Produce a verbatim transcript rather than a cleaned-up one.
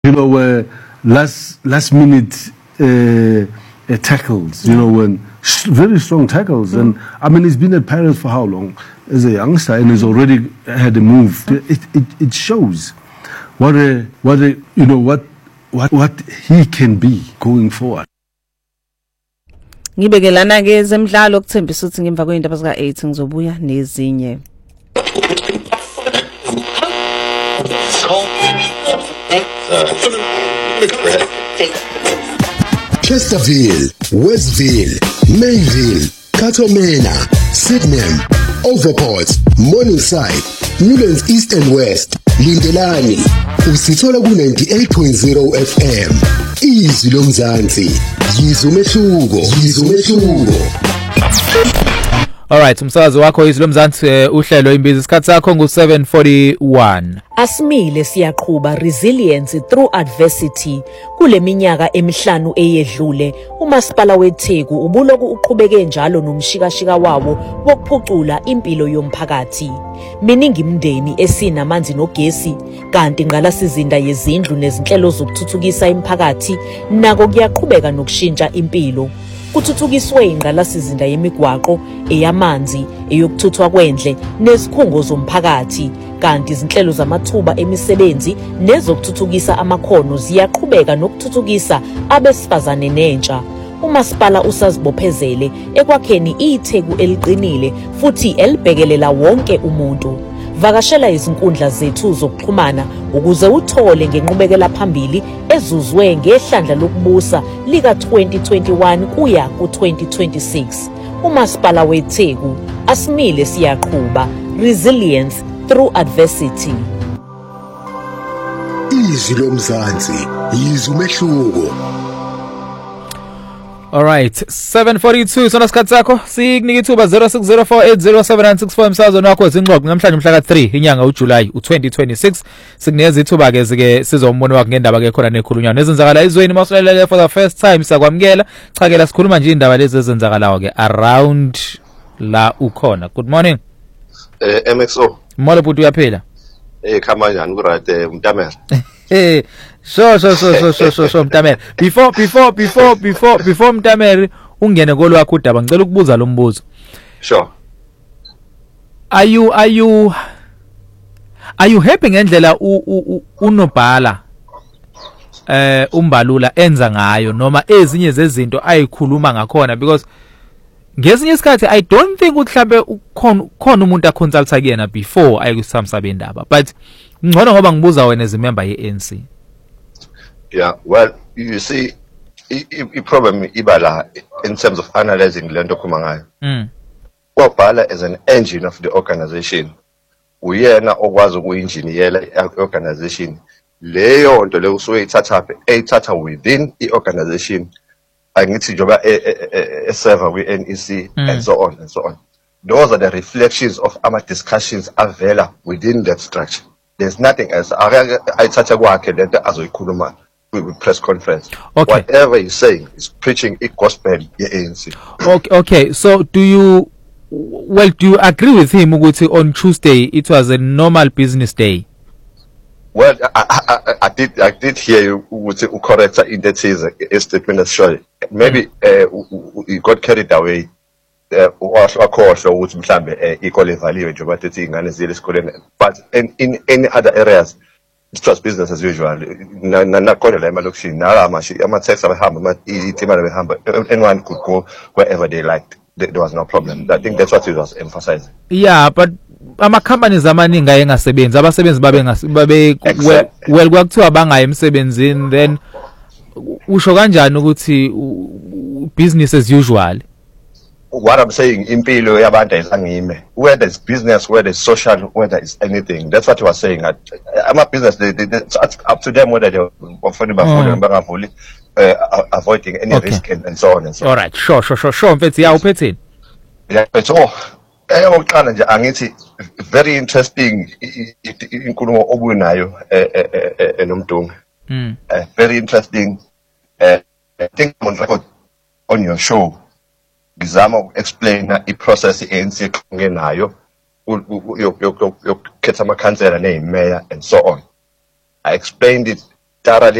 you know, uh, last last minute uh, uh, tackles, you know, when very strong tackles. And I mean, he's been at Paris for how long? As a youngster, and he's already had a move. It it, it shows what a what a you know what what what he can be going forward. Ngibekelana ke zemidlalo ukuthembisa ukuthi ngemva kwendaba zika eight ngizobuya nezinye. Chesterfield, Westville, Mayville, Katomena, Sydenham, Overport, Morningside, Newlands East and West, Lindelani, usithola ku ninety-eight point zero F M. Izwi lomzansi, yizwe umehluko, yizwe umehluko. Alright, umsakazi wakho izwi lomzansi uhlelo imbizi isikhathi sakho ngu seven forty-one. Asimile siyaqhubha resilience through adversity. Kule minyaka emihlanu eyedlule, uMasipala weTheku ubuloku uqhubeke njalo nomshikashika wawo wokuphucula impilo yomphakathi. Miningi imndeni esinamanzi nogesi, kanti ingqalasizinda yezindlu nezinhlelo zokuthuthukisa imiphakathi nako kuyaqhubeka nokushintsha impilo. Kuthuthukiswe ingqalasizinda yemigwaqo, eyamanzi, eyokuthuthwa kwendle nezikhungo zomphakathi, kanti izinhlelo zamathuba emisebenzi nezokuthuthukisa amakhono ziyaqhubeka nokuthuthukisa abesifazane nentsha. uMasipala usazibophezele ekwakheni iTheku eliqinile futhi elibhekelela wonke umuntu. Vakashela izinkundla zethu zokuxhumana ukuze uthole ngenqubekela phambili ezuzwe ngehlandla lokubusa lika twenty twenty-one kuya ku twenty twenty-six. uMasipala weTheku, asimile siyaqhubha, resilience through adversity. Izwi lomzansi, yizwe umehluko. Alright, seven forty-two sona sikhathi sakho sikunika ithuba zero six zero four eight zero seven nine six four emsazweni wakho zingxoxo namhlanje mhla ka three inyanga uJuly u twenty twenty-six. Sikunikeza ithuba ke ke sizombono wakho ngendaba ke khona nekhulunywa nezenzakala izweni masulalele for the first time sakwamukela. Chakela sikhuluma nje indaba lezi ezenzakalayo ke around la ukhona. Good morning. Eh M X O. Molo bhuti uyaphila? Eh khama njani ku right umntamela? Eh so so so so so so so Mtamela before before before before before Mtamela ungene kolwakho udaba ngicela ukubuza lo mbuzo. Sure. Are you are you are you happy ngendlela unobhala eh umbalula enza ngayo noma ezinye zezinto ayikhuluma ngakhona, because ngesinye isikhathi I don't think ukuthi mhlambe khona umuntu aconsulta kuyena before ayikusamsa bendaba, but ngcono ngoba ngibuza wena as a member ye A N C. Yeah, well, you see, the problem ibala in terms of analyzing lento khuma ngayo. Mm. Kwabhala as an engine of the organization. Uyena okwazi ukuengineer i-organization. Leyo nto le usuke ithatha ethatha within i-organization. Angithi njoba e server we N E C and so on and so on. Those are the reflections of our discussions avela within that structure. There's nothing else. I touch a work and as we could with press conference. Okay. Whatever he's saying is preaching a gospel. Okay. Okay. So do you, well, do you agree with him on Tuesday it was a normal business day? Well, I, I, I did I did hear you with correct in that is a statement as sure. Maybe uh, he got carried away. Wakhohlwa ukuthi mhlambe ikole ivaliwe nje bathi ingane zile esikoleni, but in in any other areas it was business as usual. Nakhona la emalokishini nala amashi ama-taxi abahamba itimela behamba, anyone could go wherever they liked. There was no problem. I think that's what he was emphasizing. Yeah, but ama companies amaningi ayengasebenzi, abasebenzi babe babe well kwakuthiwa bangayi emsebenzini, then usho kanjani ukuthi business as usual? What I'm saying, impilo yabantu ayizangime. Whether it's business, whether it's social, whether it's anything. That's what he was saying. I'm a business. They, they, it's up to them whether they're mm. uh, avoiding any okay. risk and, and so on and so on. All right, sure, sure, sure, sure. Mfethi ya uphethe. Yeah, but oh, eyokuqala nje angithi very interesting inkulumo obunayo enomdungu. Mm. Very interesting. Uh, I think on record on your show. Ngizama uku-explain i-process i-A N C ngenayo yokukhetha amakhansela ney'meya and so on. I explained it thoroughly